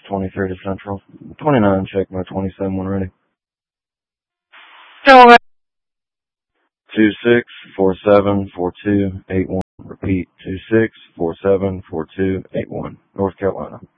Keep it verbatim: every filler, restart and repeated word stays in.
twenty-three to Central. twenty-nine, check my twenty-seven when ready. Go ahead. two six four seven four two eight one. Repeat, two six four seven four two eight one. North Carolina.